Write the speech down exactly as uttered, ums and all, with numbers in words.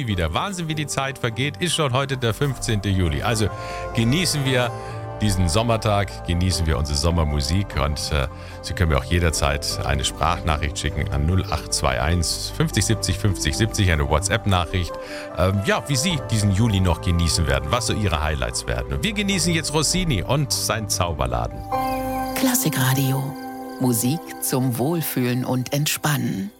Juli wieder. Wahnsinn, wie die Zeit vergeht. Ist schon heute der fünfzehnten Juli. Also genießen wir diesen Sommertag, genießen wir unsere Sommermusik und äh, Sie können mir auch jederzeit eine Sprachnachricht schicken an null acht zwei eins fünfzig siebzig fünfzig siebzig, eine WhatsApp-Nachricht, ähm, ja, wie Sie diesen Juli noch genießen werden, was so Ihre Highlights werden. Und wir genießen jetzt Rossini und sein Zauberladen. Klassikradio. Musik zum Wohlfühlen und Entspannen.